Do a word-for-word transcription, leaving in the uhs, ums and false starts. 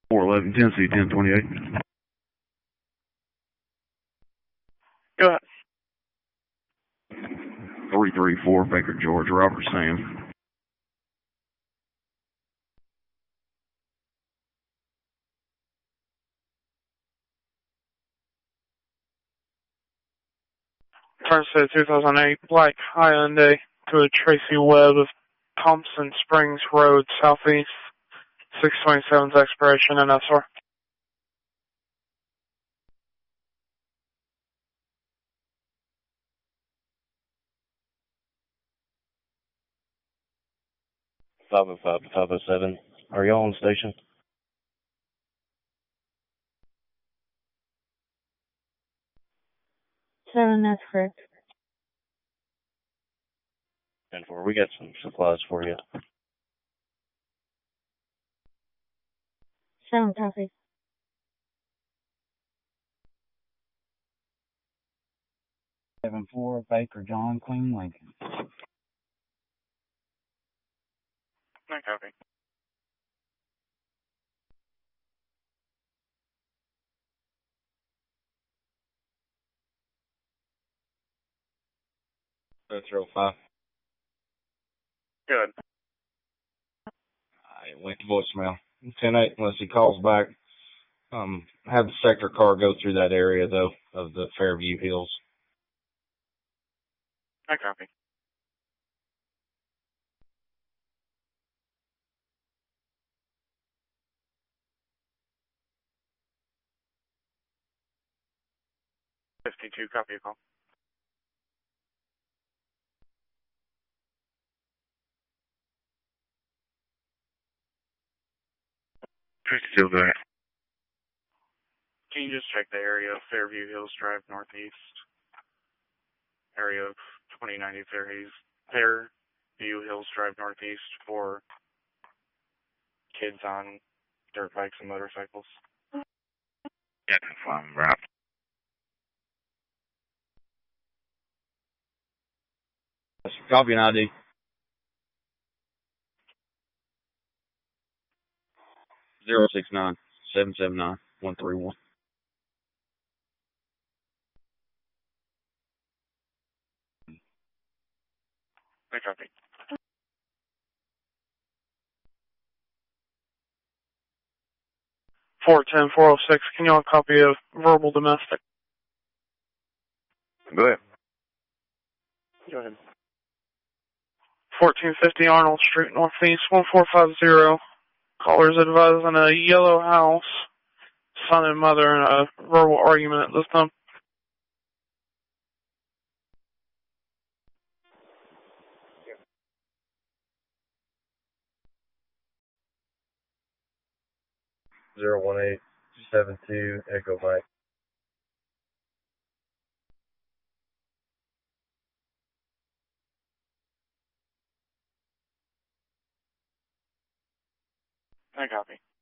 four eleven Tennessee ten twenty-eight. Go ahead. three three four Baker George, Robert Sam. Thursday, two thousand eight, black Hyundai to a Tracy Webb of Thompson Springs Road, Southeast, six twenty-seven's expiration and S R. five oh five to five oh seven. Are y'all on station? Seven, that's correct. ten four, we got some supplies for you. Seven, copy. seven four Baker John, Queen Lincoln. No copy. That's zero five. Good. I went to voicemail. ten eight, unless he calls back. Um, have the sector car go through that area, though, of the Fairview Hills. No copy. fifty-two, copy a call. fifty-two, go ahead. Can you just check the area of Fairview Hills Drive Northeast? Area of twenty ninety Fairview Hills Drive Northeast for kids on dirt bikes and motorcycles. Yeah, confirm, right. Copy an I D. zero six nine seven seven nine one three one. No copy. four ten, four oh six, can you all copy of verbal domestic? Go ahead. Go ahead. fourteen fifty Arnold Street, Northeast, one four five zero. Callers advising a yellow house, son and mother in a verbal argument at this time. zero one eight seven two Echo Mike. No copy.